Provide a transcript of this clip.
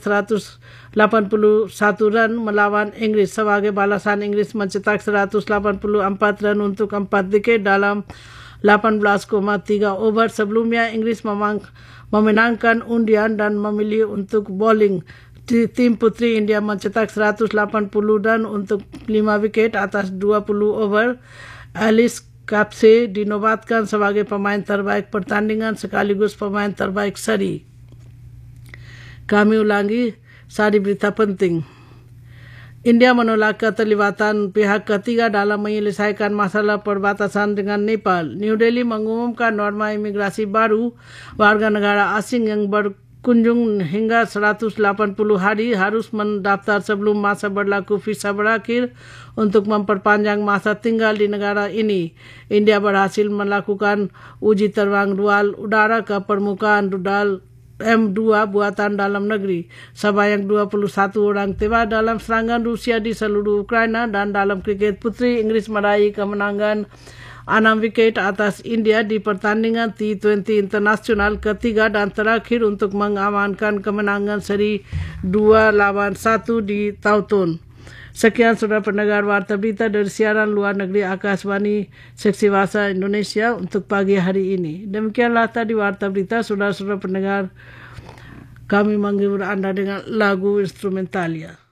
181 run melawan Inggris sebagai balasan Inggris mencetak 184 run untuk 4 wiket dalam 18,3 over. Sebelumnya Inggris memenangkan undian dan memilih untuk bowling. Tim putri India mencetak 180 run untuk 5 wiket atas 20 over. Alice Kapse dinobatkan sebagai pemain terbaik pertandingan sekaligus pemain terbaik seri. Kami ulangi sari berita penting. India menolak keterlibatan pihak ketiga dalam menyelesaikan masalah perbatasan dengan Nepal. New Delhi mengumumkan norma imigrasi baru. Warga negara asing yang berkunjung hingga 180 hari harus mendaftar sebelum masa berlaku visa berakhir untuk memperpanjang masa tinggal di negara ini. India berhasil melakukan uji terbang dual udara ke permukaan rudal M2 buatan dalam negeri. Sebanyak 21 orang tewas dalam serangan Rusia di seluruh Ukraina. Dan dalam kriket putri, Inggris meraih kemenangan 6 wiket atas India di pertandingan T20 internasional ketiga dan terakhir untuk mengamankan kemenangan seri 2-1 di Taunton. Sekian saudara pendengar warta berita dari siaran luar negeri Akashvani Seksi Bahasa Indonesia untuk pagi hari ini. Demikianlah tadi warta berita. Saudara-saudara pendengar, kami menghibur Anda dengan lagu instrumentalia.